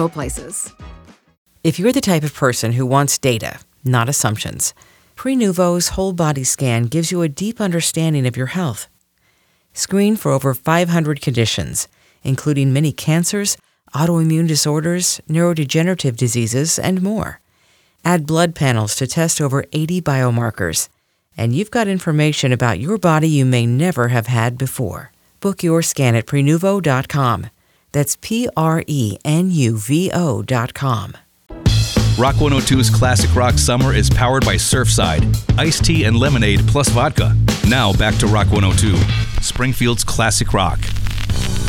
go places. If you're the type of person who wants data, not assumptions, Prenuvo's whole body scan gives you a deep understanding of your health. Screen for over 500 conditions, including many cancers, autoimmune disorders, neurodegenerative diseases, and more. Add blood panels to test over 80 biomarkers, and you've got information about your body you may never have had before. Book your scan at Prenuvo.com. That's Prenuvo.com. Rock 102's Classic Rock Summer is powered by Surfside, iced tea and lemonade plus vodka. Now back to Rock 102, Springfield's Classic Rock.